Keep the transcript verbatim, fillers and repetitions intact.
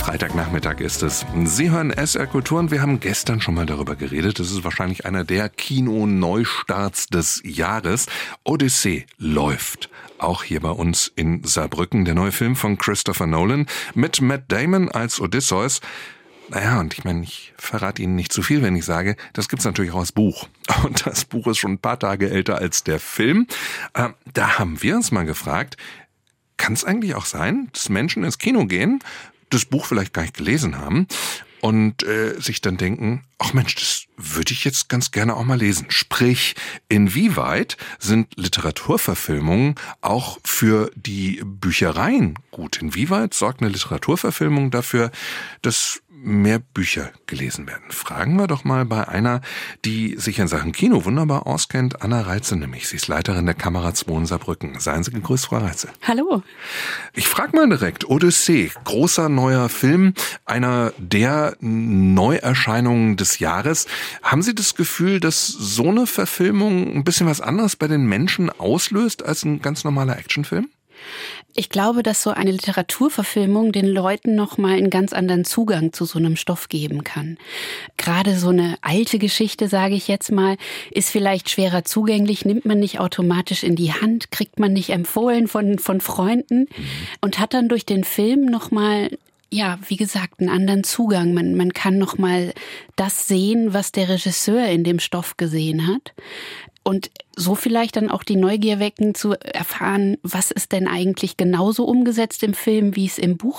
Freitagnachmittag ist es. Sie hören S R Kultur und wir haben gestern schon mal darüber geredet. Das ist wahrscheinlich einer der Kino-Neustarts des Jahres. Odyssee läuft. Auch hier bei uns in Saarbrücken. Der neue Film von Christopher Nolan mit Matt Damon als Odysseus. Naja, und ich meine, ich verrate Ihnen nicht zu viel, wenn ich sage, das gibt's natürlich auch als Buch. Und das Buch ist schon ein paar Tage älter als der Film. Äh, da haben wir uns mal gefragt, kann es eigentlich auch sein, dass Menschen ins Kino gehen, das Buch vielleicht gar nicht gelesen haben und äh, sich dann denken, ach Mensch, das würde ich jetzt ganz gerne auch mal lesen. Sprich, inwieweit sind Literaturverfilmungen auch für die Büchereien gut? Inwieweit sorgt eine Literaturverfilmung dafür, dass mehr Bücher gelesen werden? Fragen wir doch mal bei einer, die sich in Sachen Kino wunderbar auskennt, Anna Reitze nämlich. Sie ist Leiterin der Kamera zwei in Saarbrücken. Seien Sie gegrüßt, Frau Reitze. Hallo. Ich frage mal direkt, Odyssee, großer neuer Film, einer der Neuerscheinungen des Jahres. Haben Sie das Gefühl, dass so eine Verfilmung ein bisschen was anderes bei den Menschen auslöst als ein ganz normaler Actionfilm? Ich glaube, dass so eine Literaturverfilmung den Leuten nochmal einen ganz anderen Zugang zu so einem Stoff geben kann. Gerade so eine alte Geschichte, sage ich jetzt mal, ist vielleicht schwerer zugänglich, nimmt man nicht automatisch in die Hand, kriegt man nicht empfohlen von, von Freunden und hat dann durch den Film nochmal, ja, wie gesagt, einen anderen Zugang. Man, man kann nochmal das sehen, was der Regisseur in dem Stoff gesehen hat. Und so vielleicht dann auch die Neugier wecken, zu erfahren, was ist denn eigentlich genauso umgesetzt im Film, wie es im Buch